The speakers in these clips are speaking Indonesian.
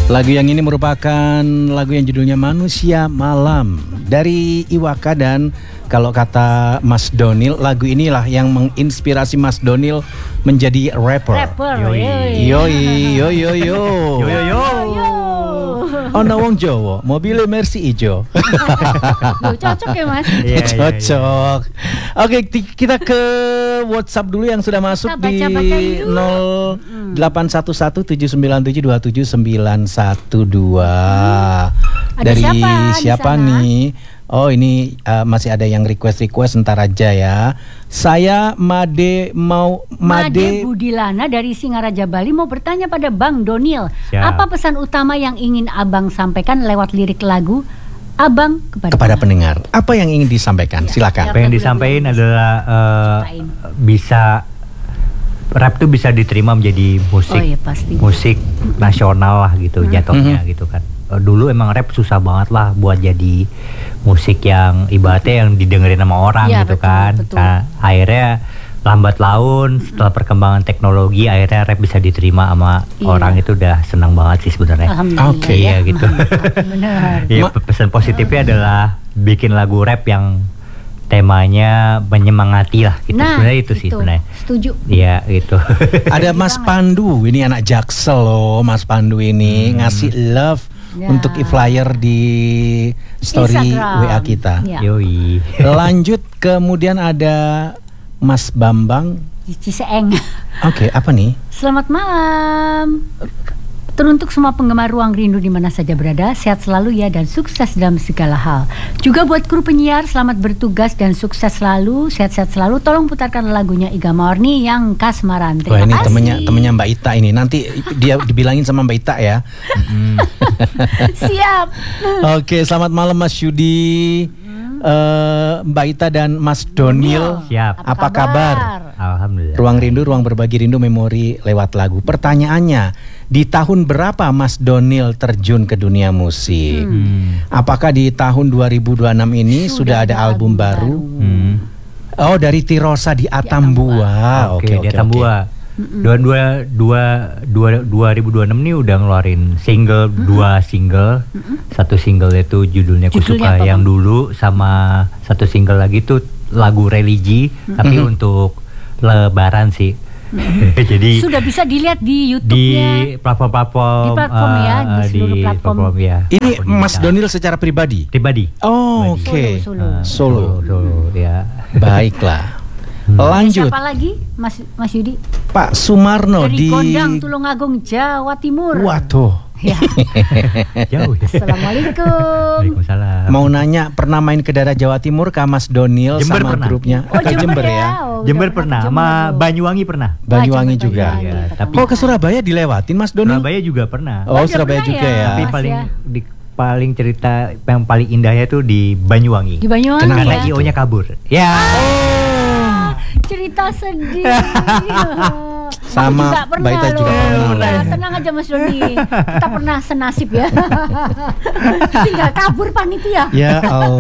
Lagu yang ini merupakan lagu yang judulnya Manusia Malam dari Iwaka, dan kalau kata Mas Donil, lagu inilah yang menginspirasi Mas Donil menjadi rapper. Yoi. Ono wong Jawa, mobilnya Mercy ijo. Cocok ya Mas? Cocok. Oke, kita ke WhatsApp dulu yang sudah masuk di 0811-797-2712. Dari siapa nih? Oh, ini masih ada yang request ntar aja ya. Saya Made Budilana dari Singaraja Bali mau bertanya pada Bang Donil. Apa pesan utama yang ingin Abang sampaikan lewat lirik lagu Abang kepada pendengar? Apa yang ingin disampaikan? Silakan. Apa yang disampaikan adalah bisa rap tuh bisa diterima menjadi musik nasional lah gitu jatuhnya gitu kan. Dulu emang rap susah banget lah buat jadi musik yang ibaratnya yang didengerin sama orang gitu kan. Nah, akhirnya lambat laun setelah perkembangan teknologi akhirnya rap bisa diterima sama orang, itu udah senang banget sih sebenarnya. Oke, ya gitu. Benar. Ya, pesan positifnya adalah bikin lagu rap yang temanya menyemangati lah gitu. Sebenarnya itu sih sebenarnya. Setuju. Iya gitu. Ada Mas Pandu, ini anak Jaksel loh. Mas Pandu ini ngasih love untuk e-flyer di story Instagram. WA kita. Yoi. Lanjut, kemudian ada Mas Bambang Ciseeng. Oke, apa nih? Selamat malam. Teruntuk semua penggemar Ruang Rindu di mana saja berada, sehat selalu ya dan sukses dalam segala hal. Juga buat kru penyiar, selamat bertugas dan sukses selalu, sehat-sehat selalu. Tolong putarkan lagunya Iga Morni yang Kasmaran. Wah, ini temennya Mbak Ita ini. Nanti dia dibilangin sama Mbak Ita ya. Siap. Oke, selamat malam Mas Yudi, Mbak Ita dan Mas Donil. Siap. Apa kabar? Alhamdulillah. Ruang Rindu, ruang berbagi rindu, memori lewat lagu. Pertanyaannya, di tahun berapa Mas Donil terjun ke dunia musik? Apakah di tahun 2026 ini sudah ada album baru? Oh, dari Tirosa di Atambua. Oke, di Atambua. 2026 nih udah ngeluarin single, 2 single. Satu single itu judulnya Kusuka yang dulu, sama satu single lagi tuh lagu religi, tapi untuk Lebaran sih. Jadi sudah bisa dilihat di YouTube-nya, di platform ya, di seluruh platform ya. Ini Mas Donil secara pribadi? Oh, oke. Solo ya. Baiklah. Lanjut. Siapa lagi, Mas Yudi? Pak Sumarno dari Gondang, Tulungagung, Jawa Timur. Waduh. Ya. Jauh ya. Assalamualaikum. Waalaikumsalam. Mau nanya, pernah main ke daerah Jawa Timur kah Mas Donil Jember sama pernah. grupnya? Oh, Jember ya. Jember pernah, sama Banyuwangi pernah. Banyuwangi juga. Ya, tapi ke Surabaya dilewatin Mas Donil? Surabaya juga pernah. Oh, Surabaya juga ya. Tapi paling cerita yang paling indahnya tuh di Banyuwangi. Di Banyuwangi. Karena IO-nya kabur. Ya. Cerita sedih. Sama Mbak Ita juga pernah. Tenang aja Mas Doni, kita pernah senasib ya. Tinggal kabur panitia. Ya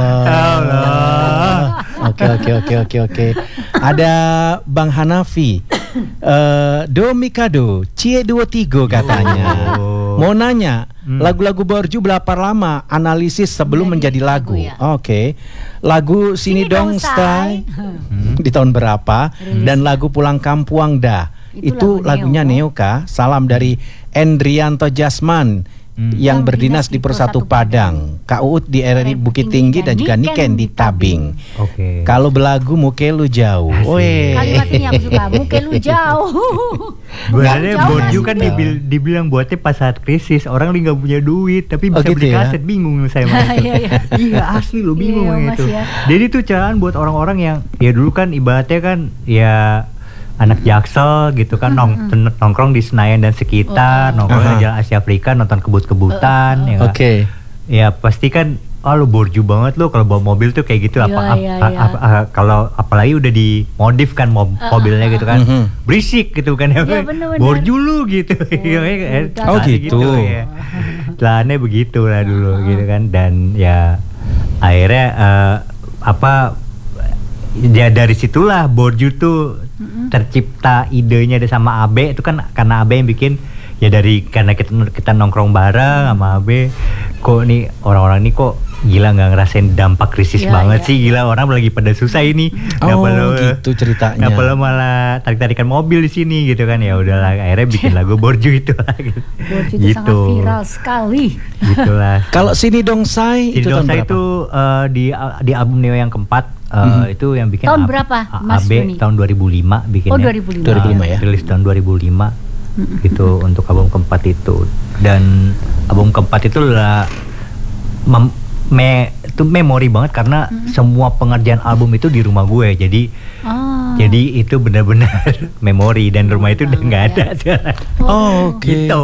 Allah. Oke. Ada Bang Hanafi, Do Mikado, Cie 23 katanya. Mau nanya, lagu-lagu Borju berapa lama analisis sebelum menjadi lagu? Oke. Lagu Sini Dong Stay di tahun berapa? Dan lagu Pulang Kampung Dah. Itu lagunya Neo kah? Salam dari Endrianto Jasman yang berdinas di Persatu Padang, Kak Uut di RRI Bukit Tinggi, dan juga Niken di Tabing. Oke. Kalau belagu Mukelu Jauh. Kalimat ini aku suka, Mukelu Jauh. Sebenarnya Borju kan dibilang buatnya pas saat krisis, orang lagi nggak punya duit tapi bisa beli kaset, bingung saya sama itu. Iya asli lo bingung itu. Jadi tuh caraan buat orang-orang yang ya dulu kan ibaratnya kan ya anak Jaksel gitu kan, nongkrong di Senayan dan sekitar, nongkrong di Jalan Asia Afrika, nonton kebut-kebutan, ya kan? Ya pasti kan, lo Borju banget lo kalau bawa mobil tuh kayak gitu. Kalau apalagi udah dimodif kan mobilnya gitu kan, berisik gitu kan, Borju lu gitu. Oh gitu. Ya. Celananya begitu lah dulu gitu kan, dan ya akhirnya ya dari situlah Borju tuh tercipta idenya sama Abe itu kan, karena Abe yang bikin ya dari karena kita nongkrong bareng sama Abe, kok nih orang-orang ini kok gila nggak ngerasain dampak krisis banget sih, gila orang lagi pada susah ini. Gitu ceritanya. Kenapa lo malah tarik-tarikan mobil di sini gitu kan, ya udahlah akhirnya bikin lagu Borju itu. Borju itu sangat viral sekali. Gitulah. Kalau Sini Dongsai itu tahun berapa? Itu di album Neo yang keempat itu yang bikin tahun berapa Mas Doni? Tahun 2005 bikinnya. Oh 2005 ya. Rilis tahun 2005 gitu untuk album keempat itu. Dan album keempat itu lah itu memori banget karena semua pengerjaan album itu di rumah gue, jadi itu benar-benar memori dan rumah itu udah nggak ada sekarang. Gitu.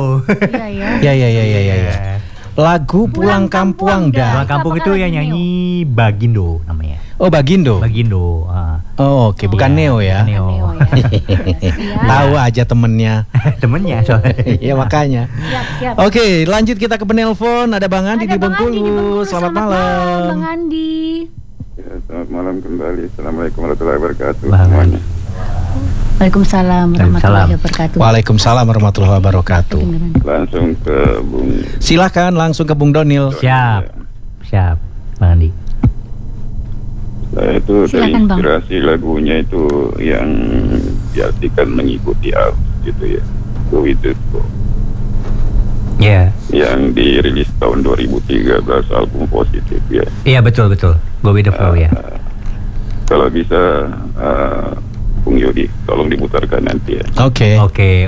Ya. Lagu Pulang Kampung Pulang Kampung itu yang nyanyi Bagindo namanya. Oh Bagindo. Oke, bukan Neo ya. Neo. Tahu aja temennya soalnya. Ya makanya. Siap. Oke, lanjut kita ke penelpon. Ada Bang Andi di Bengkulu. Selamat malam Bang Andi. Ya, selamat malam kembali. Assalamualaikum warahmatullahi wabarakatuh. Waalaikumsalam warahmatullahi wabarakatuh. Waalaikumsalam warahmatullahi wabarakatuh. Langsung ke Bung. Silakan langsung ke Bung Donil. Siap, Bang Andi. Saya itu terinspirasi lagunya itu yang diartikan mengikuti arus gitu ya. Go with the flow. Yang dirilis tahun 2013, album Positif ya. Iya betul. Go with the flow ya. Kalau bisa Bung Yodi tolong diputarkan nanti ya. Oke.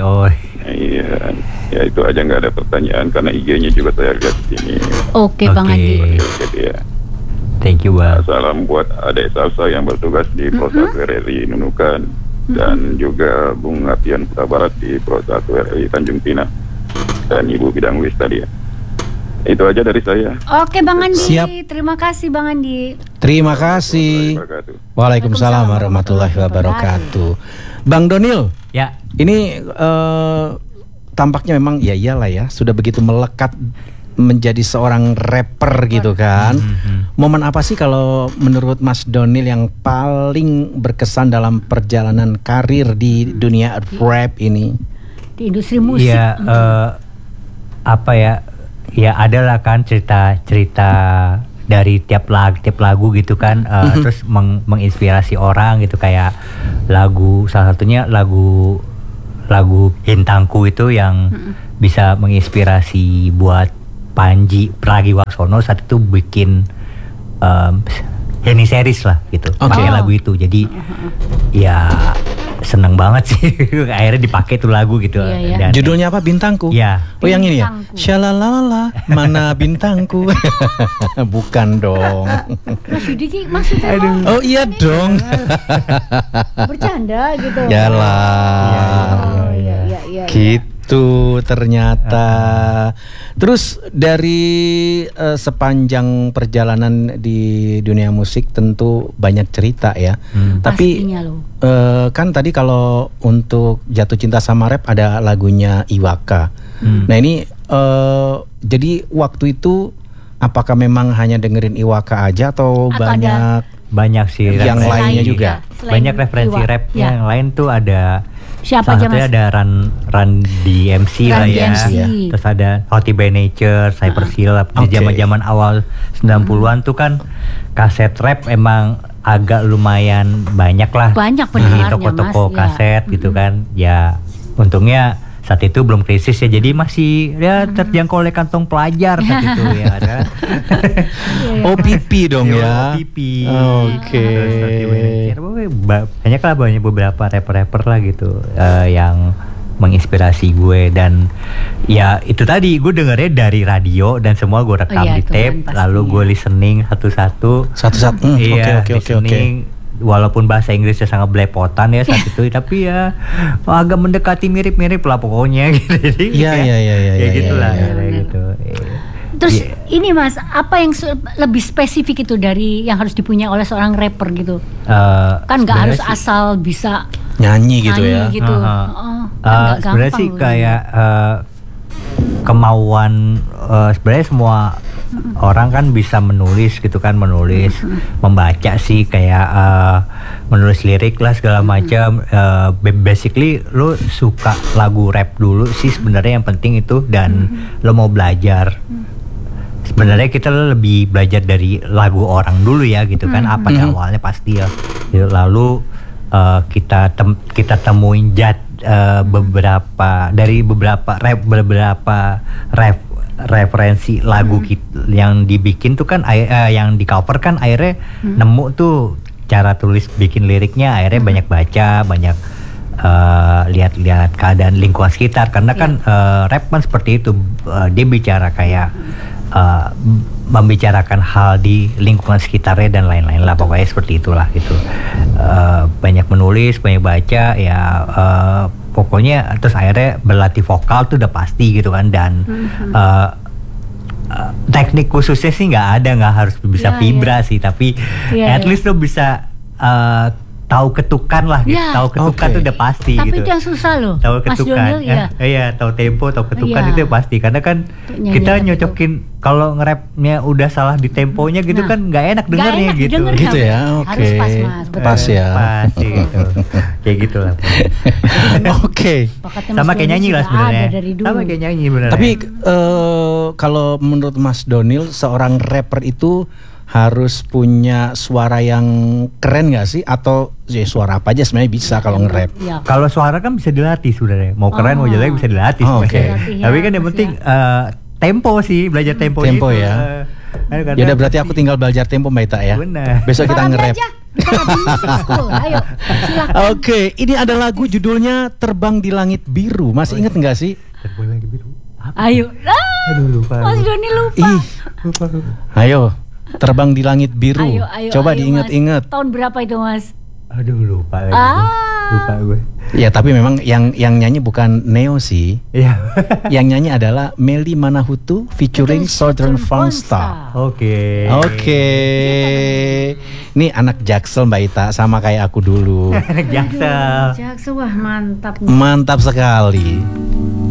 Iya, ya itu aja, nggak ada pertanyaan karena IG-nya juga saya lihat di sini. Oke, Bang Andi. Ya. Thank you, Bang. Salam buat adik Salsa yang bertugas di Pro 1 RRI Nunukan dan juga Bung Apian Kota Barat di Pro 1 RRI Tanjung Pinang dan Ibu Bidang Wis tadi ya. Itu aja dari saya. Oke, Bang Andi. Siap. Terima kasih, Bang Andi. Terima kasih. Waalaikumsalam warahmatullahi wabarakatuh. Bang Donil. Ya. Ini tampaknya memang ya iyalah ya, sudah begitu melekat menjadi seorang rapper gitu kan. Momen apa sih kalau menurut Mas Donil yang paling berkesan dalam perjalanan karir di dunia rap ini? Di industri musik. Iya, apa ya? Ya adalah kan cerita dari tiap lagu gitu kan, terus menginspirasi orang gitu, kayak salah satunya lagu Hintangku itu yang bisa menginspirasi buat Panji Pragiwaksono saat itu bikin Henny Series lah gitu, pakai lagu itu. Jadi ya seneng banget sih akhirnya dipakai tuh lagu gitu. Dan judulnya apa? Bintangku. Ya. Oh yang ini ya. Shalalala mana bintangku. Bukan dong. Mas Yudi maksudnya. Oh iya dong. Bercanda gitu. Yalah. Iya. Gitu ternyata. Terus dari sepanjang perjalanan di dunia musik tentu banyak cerita ya. Tapi kan tadi kalau untuk Jatuh Cinta Sama Rap ada lagunya Iwaka. Nah ini jadi waktu itu apakah memang hanya dengerin Iwaka aja atau banyak sih yang lainnya juga? Banyak referensi rap yang lain tuh ada. Siapa aja Mas? Ada Run DMC lah ya. Terus ada Hottie by Nature, Cypress Hill. Di zaman-zaman awal 90-an tuh kan kaset rap emang agak lumayan banyak lah. Banyak di pendengarnya toko-toko Mas, kaset gitu kan. Ya untungnya saat itu belum krisis ya, jadi masih terjangkau oleh kantong pelajar saat itu ya ada. OPP dong ya. OPP. Oke. Banyak lah beberapa rapper lah gitu yang menginspirasi gue, dan ya itu tadi gue dengernya dari radio dan semua gue rekam di tape, lalu gue listening satu-satu. Oke. Walaupun bahasa Inggrisnya sangat belepotan ya saat itu, tapi ya agak mendekati mirip-mirip lah pokoknya gitu. Jadi ya gitulah gitu. Terus ini Mas, apa yang lebih spesifik itu dari yang harus dipunyai oleh seorang rapper gitu? Kan nggak harus asal bisa nyanyi gitu ya. Gitu. Sebenarnya sih kayak kemauan sebenarnya semua orang kan bisa menulis gitu kan, membaca sih kayak menulis lirik lah segala macam. Basically lo suka lagu rap dulu sih sebenarnya yang penting itu, dan lo mau belajar. Sebenarnya kita lebih belajar dari lagu orang dulu ya gitu kan, apa awalnya pasti ya. Lalu kita temuin beberapa referensi lagu yang dibikin tuh kan, yang di cover kan akhirnya nemu tuh cara tulis bikin liriknya, akhirnya banyak baca, banyak lihat-lihat keadaan lingkungan sekitar, karena kan rap kan seperti itu, dia bicara kayak membicarakan hal di lingkungan sekitarnya dan lain-lain lah, pokoknya seperti itulah gitu. Banyak menulis, banyak baca ya, pokoknya terus akhirnya berlatih vokal tuh udah pasti gitu kan, dan teknik khususnya sih nggak harus bisa vibra sih, tapi at least lo bisa tahu ketukan lah gitu. Tahu ketukan tuh udah pasti. Tapi gitu. Itu yang susah loh. Tahu ketukan. Iya, tahu tempo, tahu ketukan itu pasti. Karena kan kita nyocokin kalau nge-rapnya udah salah di temponya gitu kan nggak enak dengernya gitu. Gitu ya. Oke. Harus pas Mas. Pas ya. Pas gitu. Kayak gitu lah. Oke. Sama kayak nyanyi lah sebenarnya. Sama kayak nyanyi benar. Tapi kalau menurut Mas Donil, seorang rapper itu harus punya suara yang keren nggak sih, atau ya suara apa aja sebenarnya bisa kalau nge-rap? Ya. Kalau suara kan bisa dilatih sebenarnya, mau keren mau jelek bisa dilatih. Tapi kan yang penting tempo sih, belajar tempo. Tempo ya. Ya udah, berarti aku tinggal belajar tempo Mbak Ita ya. Benar. Besok kita nge-rap. Ayo, silakan. Oke, ini ada lagu judulnya Terbang di Langit Biru. Masih inget nggak sih? Terbang di Langit Biru. Ayo. Aduh, lupa. Mas Doni lupa. Lupa. Ayo. Terbang di Langit Biru. Coba diinget-inget. Tahun berapa itu Mas? Aduh, lupa lagi. Lupa gue. Ya tapi memang yang nyanyi bukan Neo sih. Iya. Yang nyanyi adalah Melly Manahutu featuring Southern Frongstar. Oke. Ini anak Jaksel Mbak Ita, sama kayak aku dulu. Anak Jaksel. Jaksel, wah mantap. Mantap sekali.